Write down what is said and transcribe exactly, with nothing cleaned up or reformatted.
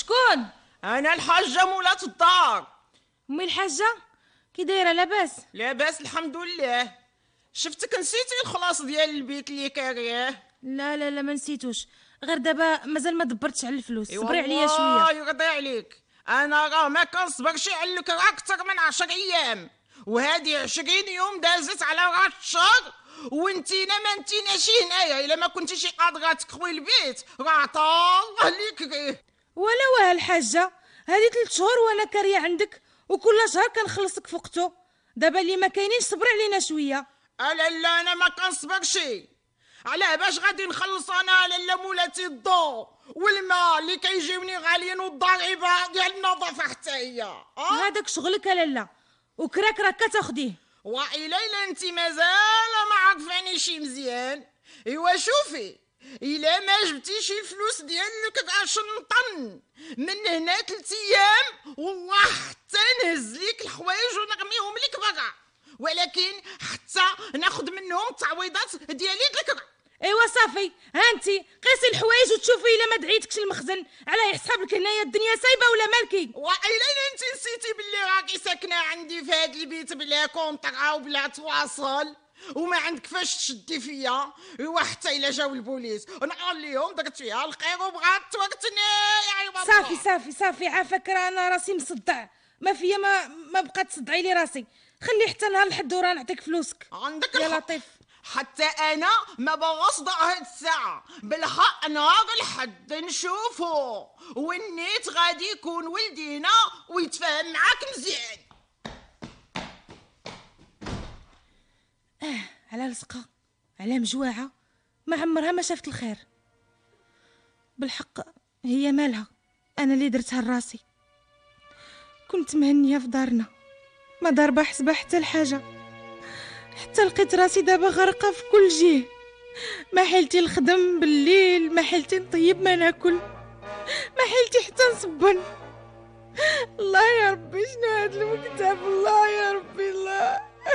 شكون؟ انا الحاجه مولات الدار. امي الحاجه كي دايره؟ لاباس؟ لاباس الحمد لله. شفتك نسيتي الخلاص ديال البيت اللي كاريه؟ لا لا لا ما نسيتوش، غير دابا مازال ما دبرتش على الفلوس. صبري عليا شويه. الله يرضي عليك، انا راه ما كنصبرش على الكرا اكثر من عشر ايام، وهذه عشرين يوم دازت على راس الشهر وانتينا ما انتيناش هنايا. الا ما كنتيش قادره تكوي البيت راه طالله لي كريه. ولا واه الحاجه، هذه ثلاث شهور وانا كاريه عندك وكل شهر كنخلصك فوقته. دابا اللي ما كاينينش صبري علينا شويه. لا لا انا ما كنصبرش. علاه باش غادي نخلص انا لالا مولاتي الضو والماء اللي كيجيوني غاليين والضريبه ديال النظافه حتى هي. اه هذاك شغلك لالا، وكراك راك كتاخديه. وإلا الا انت مازال ما عارفانيش مزيان. ايوا شوفي، الا ما جبتيش الفلوس ديالك باش نطن من هنا ثلاث ايام والله حتى نهز ليك الحوايج ونرميهم لك برا، ولكن حتى ناخذ منهم التعويضات ديالي ذكر. ايوا صافي، ها انتي قيسي الحوايج وتشوفي الا ما دعيتكش المخزن على حسابك هنايا. الدنيا سايبه ولا مالكي؟ والا انت نسيتي باللي راكي ساكنه عندي في هذا البيت بلا كونطرا وبلا تواصل وما عندك فاش تشدي فيا. ايوا حتى الا جاو البوليس نقول لهم درت فيها الخير وبغات توقتني يا عباد الله. صافي صافي صافي عافاك، راه انا راسي مصدع، ما فيا ما ما بقات تصدعي لي راسي. خلي حتى نهار الحد وراه نعطيك فلوسك. عندك يا الحق. لطيف حتى انا ما بغصدع هاد الساعه بالحق نهار الحد نشوفه والنيت غادي يكون ولدينا ويتفاهم معاك مزيان. اه على لصقه، على مجواعه، ما عمرها ما شافت الخير. بالحق هي مالها، انا اللي درتها لراسي. كنت مهنيه في دارنا، ما ضاربه حسبه حتى الحاجه، حتى لقيت راسي دابا غرقه في كل جهه. ما حيلتي نخدم بالليل، ما حيلتي نطيب ما ناكل، ما حيلتي حتى نصبن. الله يا ربي شنو هاد المكتب، الله يا ربي الله.